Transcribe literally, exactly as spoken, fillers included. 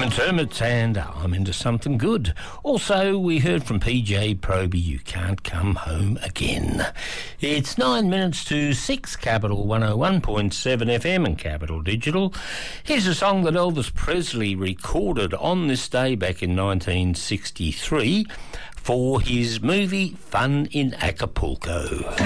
Clements Hermits and I'm Into Something Good. Also, we heard from P J Proby, You Can't Come Home Again. It's nine minutes to six, Capital one oh one point seven F M and Capital Digital. Here's a song that Elvis Presley recorded on this day back in nineteen sixty-three for his movie Fun in Acapulco.